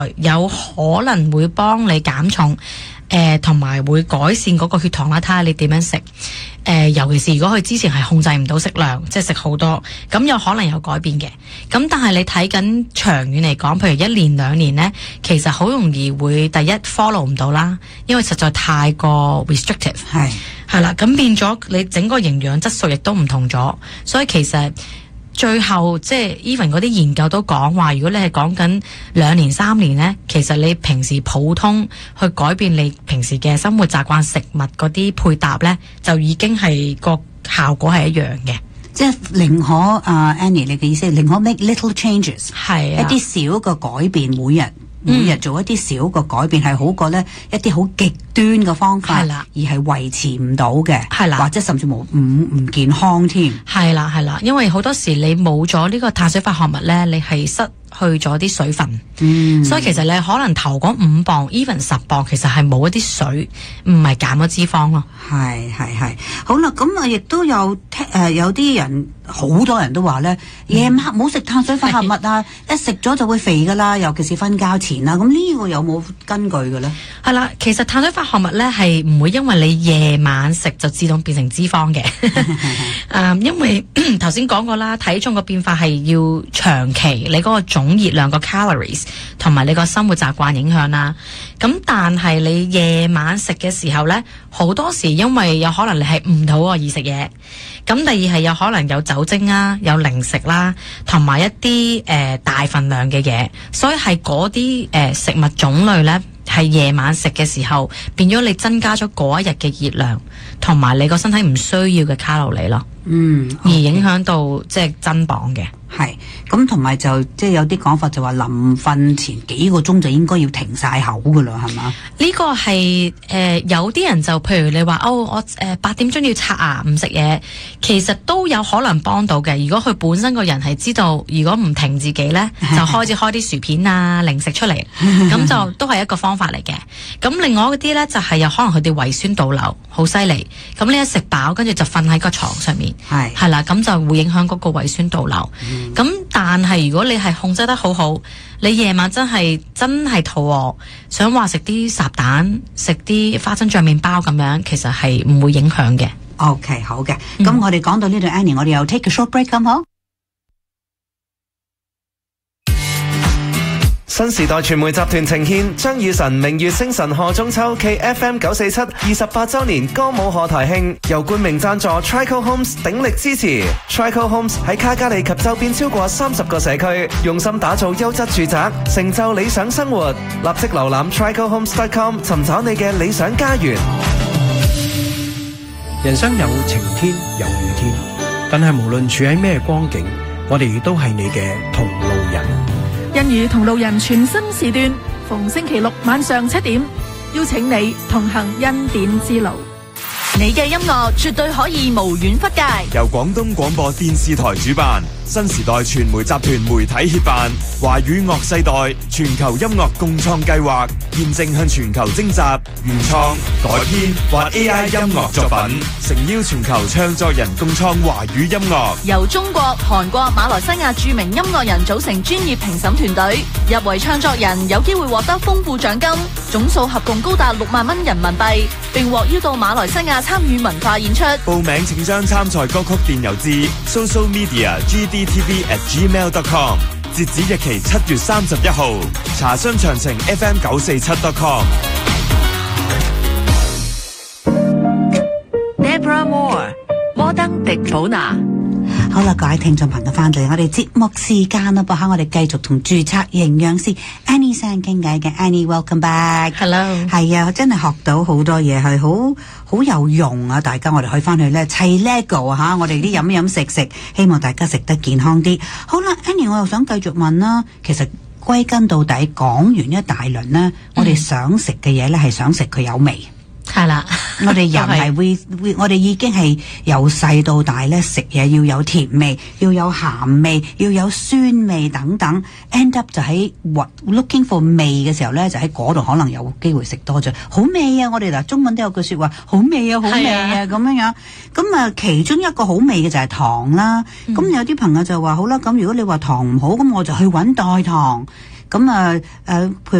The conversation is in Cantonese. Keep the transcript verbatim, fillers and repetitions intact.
有可能會幫你減重，誒同埋會改善嗰個血糖啦。睇下你點樣食，誒、呃、尤其是如果佢之前係控制唔到食量，即係食好多，咁有可能有改變嘅。咁但係你睇緊長遠嚟講，譬如一年兩年呢，其實好容易會第一 follow 唔到啦，因為實在太過 restrictive， 係係啦，咁變咗你整個營養質素亦都唔同咗，所以其實最後即係 even 嗰啲研究都講話，如果你係講緊兩年三年呢，其實你平時普通去改變你平時嘅生活習慣、食物嗰啲配搭呢，就已經係個效果係一樣嘅。 即係寧可啊、uh, Annie 你嘅意思係寧可 make little changes， 係、啊、一啲小嘅改變，每日每日做一啲小嘅改變係、嗯、好過咧一啲好極端嘅方法，係啦，而係維持唔到嘅，係啦，或者甚至乎唔唔健康添，係啦係啦，因為好多時你冇咗呢個碳水化合物咧，你係失去咗啲水分，嗯，所以其實你可能頭嗰五磅 even 十磅其實係冇一啲水，唔係減咗脂肪咯。係係係，好啦，咁啊亦都有聽誒、呃、有啲人好多人都話咧，夜晚黑唔好食碳水化合物啊，一食咗就會肥噶啦，尤其是瞓覺前啊，咁呢個有冇根據嘅咧？係啦，其實碳水化合物咧係唔會因為你夜晚食就自動變成脂肪嘅，啊，因為頭先講過啦，體重嘅變化係要長期你嗰個總熱量個 calories 同埋你個生活習慣影響啦。咁但係你夜晚食嘅時候咧，好多時因為有可能你係唔肚餓而食嘢，咁第二係有可能有酒精啊，有零食啦，同埋一啲誒、呃、大份量嘅嘢，所以係嗰啲誒食物種類咧，係夜晚食嘅時候變咗你增加咗嗰一日嘅熱量，同埋你個身體唔需要嘅卡路里咯，嗯，而影響到即係增磅嘅。係，咁同埋就即係有啲講法就話臨瞓前幾個鐘就應該要停晒口噶啦，係嘛？呢個係誒、呃、有啲人就譬如你話哦，我誒八、呃、點鐘要刷牙唔食嘢，其實都有可能幫到嘅。如果佢本身個人係知道，如果唔停自己咧，就開始開啲薯片啊零食出嚟，咁就都係一個方法嚟嘅。咁另外嗰啲咧就係、是、有可能佢哋胃酸倒流好犀利，咁你一食飽跟住就瞓喺個床上面，係係啦，咁就會影響嗰個胃酸倒流。咁、嗯、但係如果你係控制得好好，你夜晚真係真係肚餓，想話食啲烚蛋、食啲花生醬麵包咁樣，其實係唔會影響嘅。OK， 好嘅。咁、嗯、我哋講到呢度 Annie， 我哋又 take a short break 咁好。 新時代傳媒集團呈獻張雨晨明月星辰賀中秋暨 F M 九四七二十八周年歌舞賀台慶，由冠名贊助 Trico Homes 鼎力支持。Trico Homes 喺卡加利及周邊超過三十個社區，用心打造優質住宅，成就理想生活。立即瀏覽 trico homes dot com 尋找你嘅理想家園。 人生有晴天有雨天，但係無論處喺咩光景，我哋都係你嘅同路人。 欣語同路人全新時段，逢星期六晚上七點，邀請你同行恩典之路。你嘅音樂絕對可以無遠弗屆。 由廣東廣播電視台主辦，新時代傳媒集團媒體協辦，華語樂世代全球音樂共創計劃，現正向全球徵集原創、改編或 A I 音樂作品，誠邀全球唱作人共創華語音樂。 由中國、韓國、馬來西亞著名音樂人組成專業評審團隊，入圍唱作人有機會獲得豐富獎金，總數合共高達六萬蚊人民幣，並獲邀到馬來西亞參與文化演出。 報名請將參賽歌曲電郵至 social media g d t v at gmail dot com， 截止日期七月三十一號。查詢詳情 f m 九四七 dot com。 Deborah Moore 摩登迪普拿。 好啦，各位聽眾朋友翻到嚟我哋節目時間啦噃吓，我哋繼續同註冊營養師 Annie San 傾偈嘅。 Annie，welcome back。Hello。係啊，真係學到好多嘢，係好好有用啊！大家我哋可以翻去咧砌 Lego 吓，我哋啲飲飲食食，希望大家食得健康啲。好啦 ，Annie， 我又想繼續問啦。其實歸根到底講完一大輪咧、嗯，我哋想食嘅嘢咧係想食佢有味。係啦，我哋人係會會，我哋已經係由細到大咧食嘢要有甜味，要有鹹味，要有酸味等等。end up 就喺 looking for 味嘅時候咧，就喺嗰度可能有機會食多咗。好味啊！我哋嗱中文都有句說話，好味啊，好味啊咁樣樣。咁啊，其中一個好味嘅就係糖啦。咁、嗯、有啲朋友就話好啦，咁如果你話糖唔好，咁我就去搵代糖。 咁啊誒，譬如